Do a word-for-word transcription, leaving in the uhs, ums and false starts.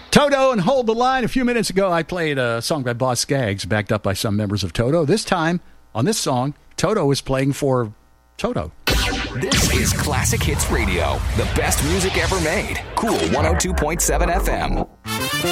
Toto and Hold the Line. A few minutes ago, I played a song by Boz Scaggs, backed up by some members of Toto. This time, on this song, Toto is playing for Toto. This is Classic Hits Radio, the best music ever made. Cool one oh two point seven F M.